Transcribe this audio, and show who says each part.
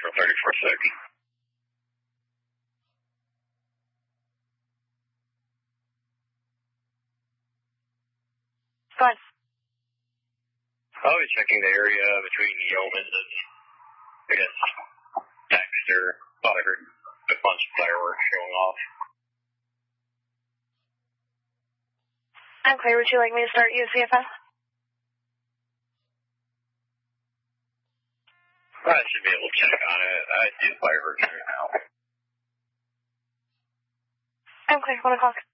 Speaker 1: on 34th Second.
Speaker 2: Go ahead.
Speaker 1: I'll be checking the area between Yeoman and, I guess, Dexter. Thought I heard a bunch of fireworks going off.
Speaker 2: I'm clear. Would you like me to start UCFS?
Speaker 1: I should be able to check on it. I do fireworks right now.
Speaker 2: I'm clear. 1 o'clock.